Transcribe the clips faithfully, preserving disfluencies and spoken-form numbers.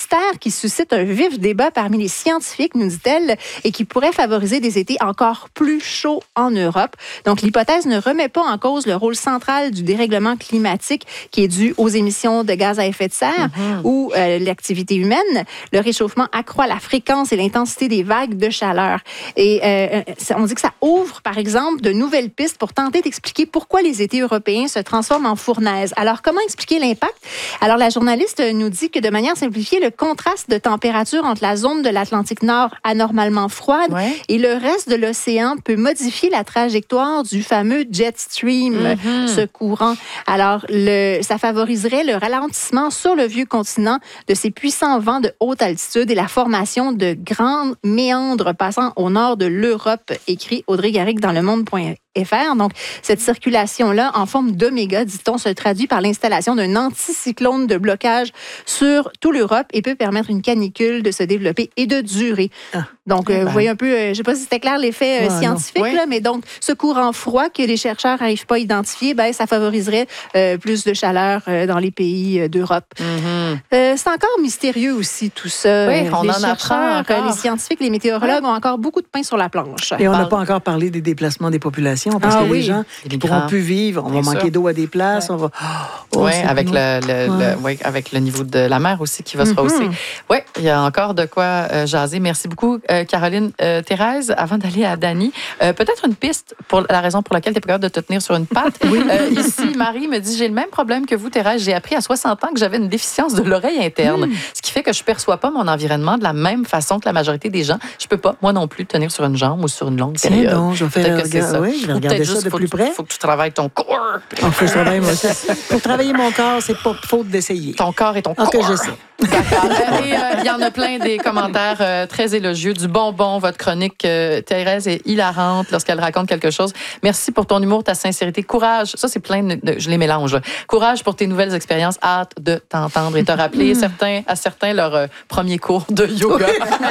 mystère qui suscite un vif débat parmi les scientifiques, nous dit-elle, et qui pourrait favoriser des étés encore plus chauds en Europe. Donc, l'hypothèse ne remet pas en cause le rôle central du dérèglement climatique qui est dû aux émissions de gaz à effet de serre mm-hmm. ou euh, l'activité humaine. Le réchauffement accroît la fréquence et l'intensité des vagues de chaleur. Et euh, on dit que ça ouvre, par exemple, de nouvelles pistes pour tenter d'expliquer pourquoi les étés européens se transforment en fournaise. Alors, comment expliquer l'impact? Alors, la journaliste nous dit que de manière simplifiée, le contraste de température entre la zone de l'Atlantique Nord anormalement froide ouais. et le reste de l'océan peut modifier la trajectoire du fameux jet stream, mm-hmm. ce courant. Alors, le, ça favoriserait le ralentissement sur le vieux continent de ces puissants vents de haute altitude et la formation de grands méandres passant au nord de l'Europe, écrit Audrey Garrigue dans le monde point F R. Donc, cette circulation-là, en forme d'oméga, dit-on, se traduit par l'installation d'un anticyclone de blocage sur toute l'Europe et peut permettre une canicule de se développer et de durer. Ah. Donc, euh, ben. vous voyez un peu, euh, je ne sais pas si c'était clair l'effet euh, ouais, scientifique, ouais. là, mais donc, ce courant froid que les chercheurs n'arrivent pas à identifier, ben, ça favoriserait euh, plus de chaleur euh, dans les pays euh, d'Europe. Mm-hmm. Euh, c'est encore mystérieux aussi, tout ça. Oui, on les en apprend encore. Les scientifiques, les météorologues ouais. ont encore beaucoup de pain sur la planche. Et on n'a pas encore parlé des déplacements des populations. Parce ah, que oui. les gens ne pourront plus vivre. On Bien va sûr. manquer d'eau à des places. Ouais. On va... oh, oui, avec le, le, ouais. le, ouais, avec le niveau de la mer aussi qui va se rehausser. Mm-hmm. Oui, il y a encore de quoi euh, jaser. Merci beaucoup, euh, Caroline. Euh, Thérèse, avant d'aller à Dany, euh, peut-être une piste pour la raison pour laquelle tu es pas capable de te tenir sur une patte. Oui. Euh, ici, Marie me dit, j'ai le même problème que vous, Thérèse. J'ai appris à soixante ans que j'avais une déficience de l'oreille interne, mm. ce qui fait que je ne perçois pas mon environnement de la même façon que la majorité des gens. Je ne peux pas, moi non plus, tenir sur une jambe ou sur une longue Tiens période. Non, je vais faire regarder, oui, je vais regarder ça de faut, plus près. Il faut que tu travailles ton corps. Oh, faut que je travaille, moi, pour travailler mon corps, c'est pas faute d'essayer. Ton corps et ton corps. Ok, je sais. D'accord. Et il euh, y en a plein des commentaires euh, très élogieux, du bonbon. Votre chronique, euh, Thérèse, est hilarante lorsqu'elle raconte quelque chose. Merci pour ton humour, ta sincérité, courage. Ça, c'est plein de... de je les mélange. Là. Courage pour tes nouvelles expériences. Hâte de t'entendre et te rappeler certains, à certains leur euh, premier cours de yoga.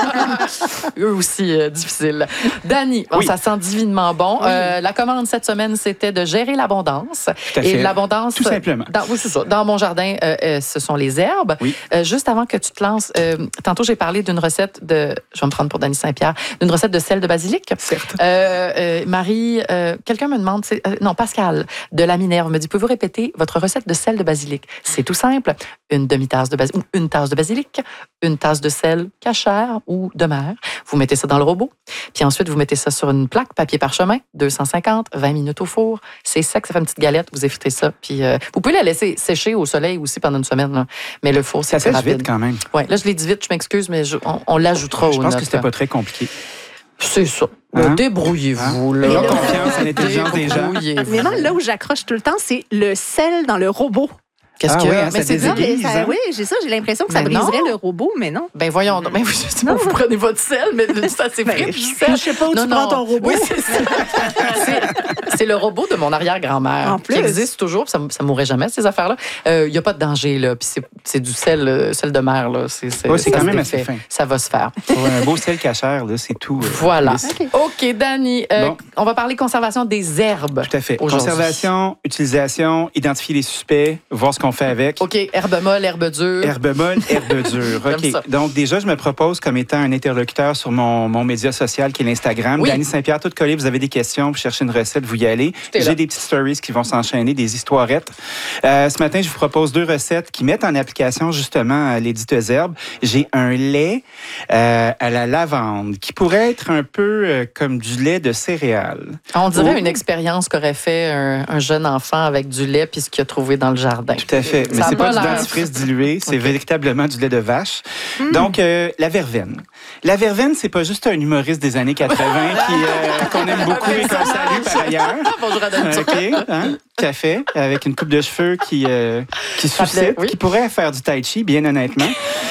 Eux aussi euh, difficiles. Dany, bon, oui. ça sent divinement bon. Oui. Euh, la commande cette semaine, c'était de gérer l'abondance. Tout à fait. Et l'abondance... Tout simplement. Dans, oui, c'est ça. Dans mon jardin, euh, euh, ce sont les herbes. Oui. Euh, juste avant que tu te lances, euh, tantôt j'ai parlé d'une recette de, je vais me prendre pour Dany Saint-Pierre, d'une recette de sel de basilic. Certes. Euh, euh, Marie, euh, quelqu'un me demande, c'est, euh, non, Pascal de la Minerve me dit, pouvez-vous répéter votre recette de sel de basilic? C'est tout simple. Une demi-tasse de basilic, une tasse de basilic, une tasse de sel cachère ou de mer. Vous mettez ça dans le robot. Puis ensuite, vous mettez ça sur une plaque, papier parchemin, deux cent cinquante, vingt minutes au four. C'est sec, ça fait une petite galette, vous effritez ça. Puis euh, vous pouvez la laisser sécher au soleil aussi pendant une semaine. Là. Mais le four, c'est ça rapide. Vite quand même. Oui, là, je l'ai dit vite, je m'excuse, mais je, on, on l'ajoutera au Je pense notes. que c'était pas très compliqué. C'est ça. Hein? Débrouillez-vous. Hein? Là. Confiance en l'intelligence des gens. Mais non, là où j'accroche tout le temps, c'est le sel dans le robot. Qu'est-ce ah qu'il y a? Oui, mais ça désaiguise, ça, hein? Oui, j'ai ça. J'ai l'impression que mais ça briserait non. le robot, mais non. Ben voyons. Ben, vous, je sais pas, vous prenez votre sel, mais ça, c'est vrai. Ben, je sais pas où non, tu non. prends ton robot. Oui, c'est ça. c'est, c'est le robot de mon arrière-grand-mère. En plus. Qui existe toujours. Ça ne mourrait jamais, ces affaires-là. Il euh, n'y a pas de danger, là. Puis c'est, c'est du sel, sel de mer, là. C'est, c'est, oui, c'est quand même assez fait. fin. Ça va se faire. Pour un beau sel cachère, là, c'est tout. Euh, voilà. Okay. OK, Dany. Euh, bon. On va parler conservation des herbes. Tout à fait. Aujourd'hui. Conservation, utilisation, identifier les suspects, voir ce qu'on fait avec. OK, herbe molle, herbe dure. Herbe molle, herbe dure. OK. Donc, déjà, je me propose comme étant un interlocuteur sur mon, mon média social qui est l'Instagram. Oui. Dany Saint-Pierre, tout collé. Vous avez des questions, vous cherchez une recette, vous y allez. J'ai des petites stories qui vont s'enchaîner, des histoirettes. Euh, ce matin, je vous propose deux recettes qui mettent en application justement les dites herbes. J'ai un lait euh, à la lavande qui pourrait être un peu euh, comme du lait de céréales. On dirait Ou... une expérience qu'aurait fait un, un jeune enfant avec du lait puis ce qu'il a trouvé dans le jardin. Tout à fait. Mais ça c'est pas l'air... du dentifrice dilué, c'est okay. véritablement du lait de vache. Mm. Donc, euh, la verveine. La verveine, c'est pas juste un humoriste des années quatre-vingt qui, euh, qu'on aime beaucoup et qu'on salue par ailleurs. Bonjour à Dany. OK, hein? Café, avec une coupe de cheveux qui, euh, qui suscite, oui. qui pourrait faire du tai chi, bien honnêtement.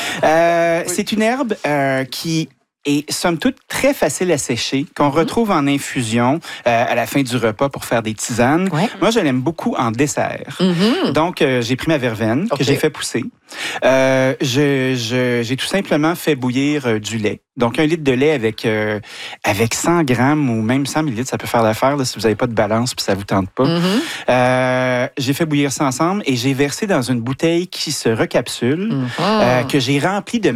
Euh, oui. C'est une herbe euh, qui... Et somme toute, très facile à sécher, qu'on retrouve en infusion euh, à la fin du repas pour faire des tisanes. Ouais. Moi, je l'aime beaucoup en dessert. Mm-hmm. Donc, euh, j'ai pris ma verveine okay. que j'ai fait pousser. Euh, je, je, j'ai tout simplement fait bouillir euh, du lait. Donc, un litre de lait avec, euh, avec cent grammes ou même cent millilitres, ça peut faire l'affaire là, si vous n'avez pas de balance puis ça ne vous tente pas. Mm-hmm. Euh, j'ai fait bouillir ça ensemble et j'ai versé dans une bouteille qui se recapsule, mm-hmm. euh, que j'ai remplie de